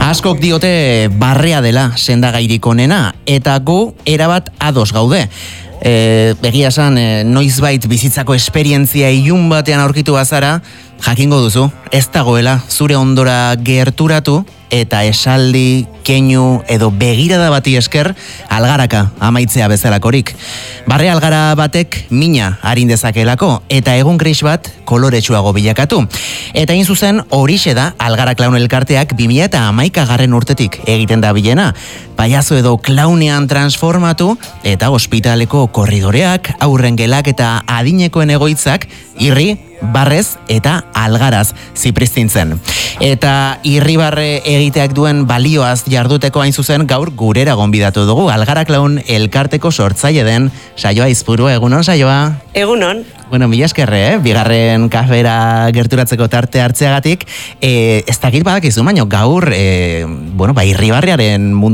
Askok diote barrea dela sendagairik onena, eta gu erabat ados gaude. Egia esan, noizbait bizitzako esperientzia ilun batean aurkitu bazara, jakingo duzu, ez dagoela zure ondora gerturatu eta esaldi, keinu edo begirada bati esker algaraka amaitzea bezalakorik. Barre algara batek mina arin dezakelako eta egun gris bat koloretsuago bilakatu. Eta hain zuzen horixe da Algara Klaun elkarteak 2011 urtetik egiten da bilena. Paiazo edo klaunean transformatu eta ospitaleko korridoreak, aurren gelak eta adinekoen egoitzak irri, barrez eta algaraz zipristintzen. Eta irribarre egiteak duen balioaz jarduteko hain zuzen gaur gurera gonbidatu dugu. Algara Klaun elkarteko sortzaile den Saioa Aizpuru. Egunon, Saioa? Egunon. Bueno, mila eskerre, bigarren kafera gerturatzeko tarte hartzeagatik. Ez dakit badakizu, baino gaur, irribarrearen mundu